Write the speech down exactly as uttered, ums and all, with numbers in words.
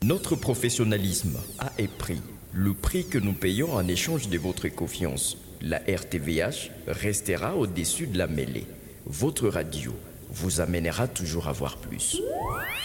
Notre professionnalisme a un prix. Le prix que nous payons en échange de votre confiance. La R T V H restera au-dessus de la mêlée. Votre radio vous amènera toujours à voir plus.